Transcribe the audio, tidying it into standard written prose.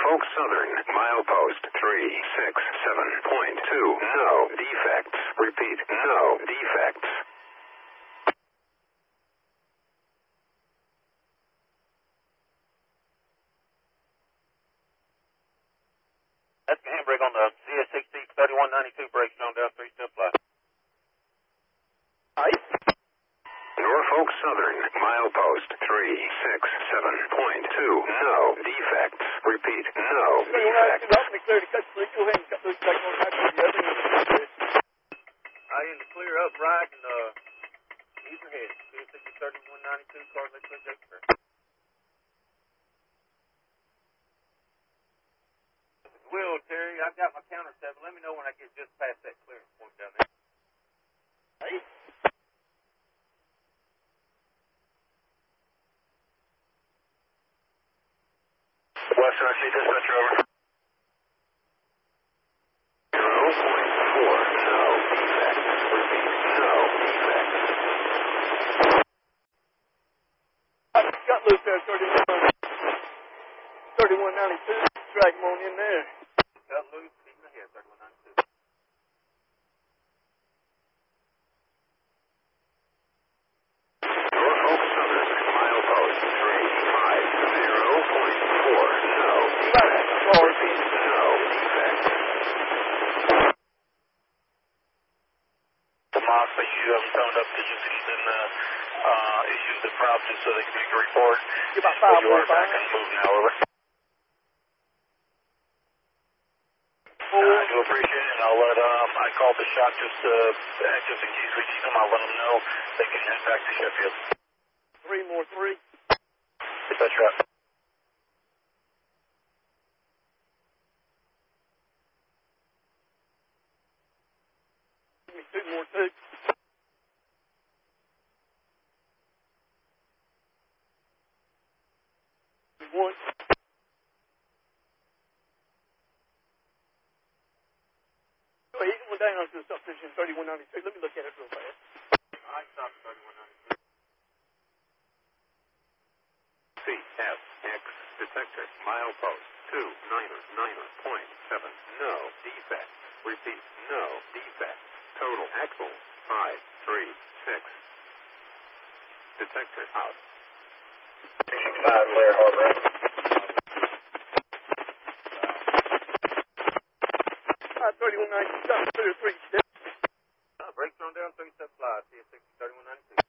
Norfolk Southern, milepost 367.2. No defects. Repeat, no defects. That's the handbrake on the CS60 3192, brakes on down 3-step flat. Norfolk Southern, milepost 367.2. No defects. Repeat, no defects. I in the clear up right and ease ahead. CS60 3192, cars like J. Will, Terry, I've got my counter set, but let me know when I get just past that clearance point down there. Hey? Western RC dispatcher, over. 0.4, no defects. Repeat, no defects. I got loose there, 3192. Drag him on in there. Got loose, keep my head, 3192. Norfolk Southern, milepost 350.4. No defects. Repeat, no defects. Tomasa, you have phoned up to Houston issues the problem so they can make a report. You're about 5 more back and move now, over. I do appreciate it, and I'll let, I called the shop just in case we need them. I'll let them know they can head back to Sheffield. 3 more 3. That's right. Give me 2 more 2. One. Wait, he's going down to the substation 3192. Let me look at it real fast. I stopped 3192. CFX detector, milepost 299.7. No defects. Repeat, no defects. Total axle 536. Detector out. 5 Blair Harbor. 3192, stop, 2 or 3 steps. Brakes on down, 3-step slide, CS60 3192.